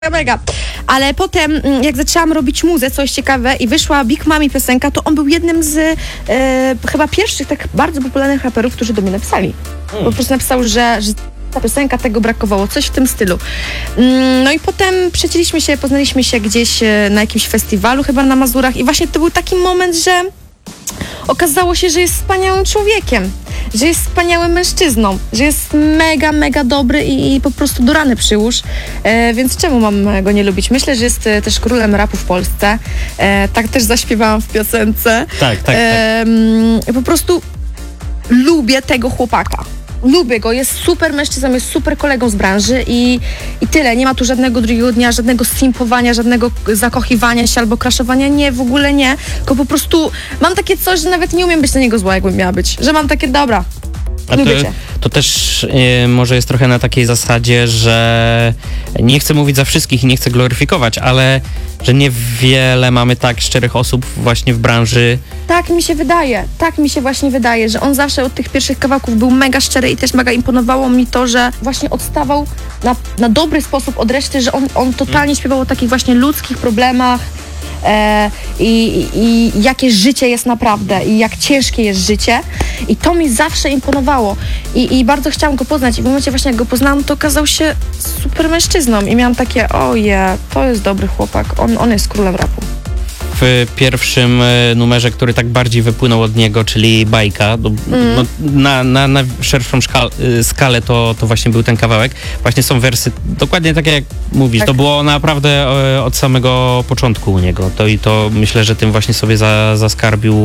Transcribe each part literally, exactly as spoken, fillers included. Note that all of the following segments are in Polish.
Mega. Ale potem, jak zaczęłam robić muzę, co jest ciekawe, i wyszła Big Mami piosenka, to on był jednym z e, chyba pierwszych tak bardzo popularnych raperów, którzy do mnie napisali. Hmm. Po prostu napisał, że, że ta piosenka, tego brakowało, coś w tym stylu. No i potem przecięliśmy się, poznaliśmy się gdzieś na jakimś festiwalu, chyba na Mazurach, i właśnie to był taki moment, że okazało się, że jest wspaniałym człowiekiem, że jest wspaniałym mężczyzną, że jest mega, mega dobry i, i po prostu do rany przyłóż, e, więc czemu mam go nie lubić? Myślę, że jest e, też królem rapu w Polsce. E, tak też zaśpiewałam w piosence. Tak, tak, e, tak. Po prostu lubię tego chłopaka. Lubię go, jest super mężczyzną, jest super kolegą z branży i, i tyle. Nie ma tu żadnego drugiego dnia, żadnego simpowania, żadnego zakochiwania się albo crashowania. Nie, w ogóle nie. Tylko po prostu mam takie coś, że nawet nie umiem być na niego zła, jakbym miała być. Że mam takie, dobra, A lubię to, cię. to też y, może jest trochę na takiej zasadzie, że nie chcę mówić za wszystkich i nie chcę gloryfikować, ale że niewiele mamy tak szczerych osób właśnie w branży. Tak mi się wydaje, tak mi się właśnie wydaje, że on zawsze od tych pierwszych kawałków był mega szczery i też mega imponowało mi to, że właśnie odstawał na, na dobry sposób od reszty, że on, on totalnie śpiewał o takich właśnie ludzkich problemach e, i, i jakie życie jest naprawdę i jak ciężkie jest życie, i to mi zawsze imponowało i, i bardzo chciałam go poznać, i w momencie właśnie jak go poznałam, to okazał się super mężczyzną i miałam takie, oje, to jest dobry chłopak, on, on jest królem rapu. W pierwszym numerze, który tak bardziej wypłynął od niego, czyli Bajka, do, mm. no, na, na, na szerszą szkal, skalę to, to właśnie był ten kawałek. Właśnie są wersy, dokładnie tak jak mówisz, tak. To było naprawdę od samego początku u niego. To i to myślę, że tym właśnie sobie za, zaskarbił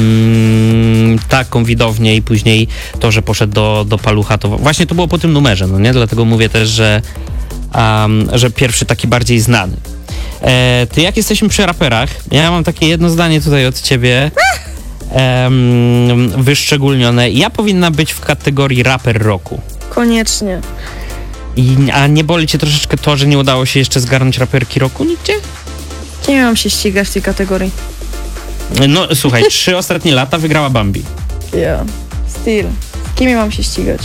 mm, taką widownię, i później to, że poszedł do, do Palucha, to właśnie to było po tym numerze, no nie? Dlatego mówię też, że, um, że pierwszy taki bardziej znany. E, ty, jak jesteśmy przy raperach, ja mam takie jedno zdanie tutaj od ciebie, em, wyszczególnione. Ja powinna być w kategorii raper roku. Koniecznie. I, a nie boli cię troszeczkę to, że nie udało się jeszcze zgarnąć raperki roku nigdzie? Nie mam się ścigać w tej kategorii. No słuchaj, trzy ostatnie lata wygrała Bambi. Yeah, still. Z kim ja mam się ścigać?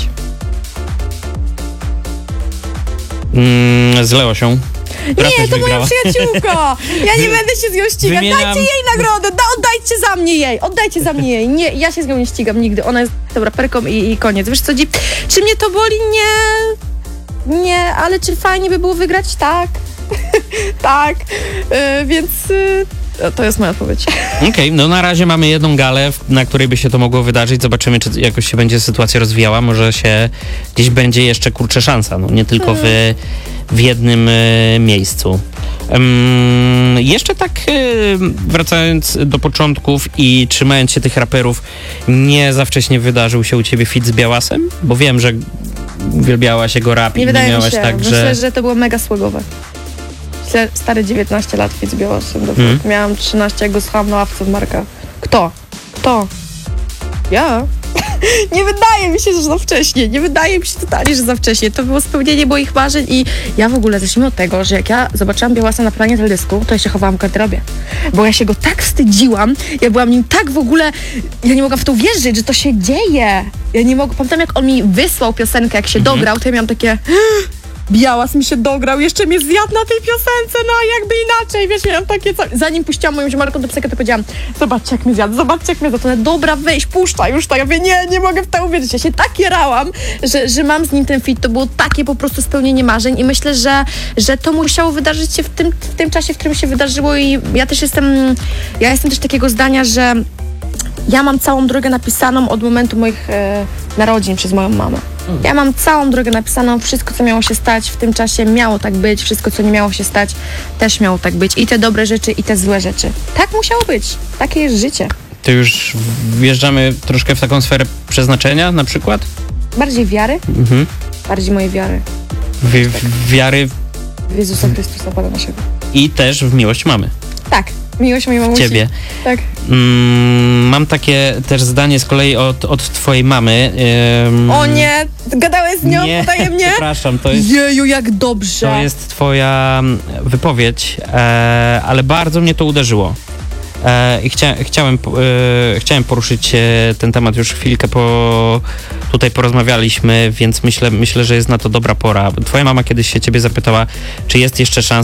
Mm, z Leosią. Nie, to moja przyjaciółka! Ja nie będę się z nią ścigać. Wymieniam... Dajcie jej nagrodę! Da, oddajcie za mnie jej! Oddajcie za mnie jej! Nie, ja się z nią nie ścigam nigdy. Ona jest tą raperką i, i koniec. Wiesz co, dzi- czy mnie to boli? Nie. Nie, ale czy fajnie by było wygrać? Tak. tak. Yy, więc... Yy... To jest moja odpowiedź. Okej, okay, no na razie mamy jedną galę, na której by się to mogło wydarzyć. Zobaczymy, czy jakoś się będzie sytuacja rozwijała. Może się gdzieś będzie jeszcze, kurczę, szansa. No nie tylko w, w jednym y, miejscu. Um, jeszcze tak y, wracając do początków i trzymając się tych raperów, nie za wcześnie wydarzył się u ciebie feat z Białasem? Bo wiem, że uwielbiałaś jego rap. Nie i wydaje nie miałaś mi się. tak, Myślę, że... że to było mega słogowe. Stare dziewiętnaście lat feat z Białasem. Mm. Miałam trzynaście, jak go słuchałam na ławce w Marka. Kto? Kto? Ja? Nie wydaje mi się, że za wcześnie. Nie wydaje mi się totalnie, że za wcześnie. To było spełnienie moich marzeń i ja w ogóle zacznijmy od tego, że jak ja zobaczyłam Białasa na planie teledysku, to ja się chowałam w garderobie. Bo ja się go tak wstydziłam, ja byłam nim tak w ogóle, ja nie mogłam w to wierzyć, że to się dzieje. Ja nie mogłam, pamiętam jak on mi wysłał piosenkę, jak się mm-hmm. dograł, to ja miałam takie... Białas mi się dograł, jeszcze mnie zjadł na tej piosence, no jakby inaczej, wiesz, miałam takie, zanim puściłam moją ziemarką do piosenkę, to powiedziałam, zobaczcie jak mnie zjadł, zobaczcie jak mnie zjadł, to dobra, weź, puszczaj już to, ja mówię, nie, nie mogę w to uwierzyć, ja się tak jarałam, że, że mam z nim ten feat, to było takie po prostu spełnienie marzeń i myślę, że, że to musiało wydarzyć się w tym, w tym czasie, w którym się wydarzyło, i ja też jestem, ja jestem też takiego zdania, że ja mam całą drogę napisaną od momentu moich e, narodzin przez moją mamę. Ja mam całą drogę napisaną, wszystko co miało się stać w tym czasie miało tak być, wszystko co nie miało się stać też miało tak być. I te dobre rzeczy, i te złe rzeczy. Tak musiało być. Takie jest życie. To już wjeżdżamy troszkę w taką sferę przeznaczenia na przykład? Bardziej wiary? Mhm. Bardziej mojej wiary. W, w wiary... W Jezusa Chrystusa Pana naszego. I też w miłość mamy. Tak. Miłość mojej mamusi. Ciebie. Tak. Mm, mam takie też zdanie z kolei od, od twojej mamy. Ym... O nie! Gadałeś z nią potajemnie? Przepraszam, to jest... Jeju, jak dobrze! To jest twoja wypowiedź, e, ale bardzo mnie to uderzyło. E, I chcia, chciałem, e, chciałem poruszyć ten temat już chwilkę po tutaj porozmawialiśmy, więc myślę, myślę, że jest na to dobra pora. Twoja mama kiedyś się ciebie zapytała, czy jest jeszcze szansa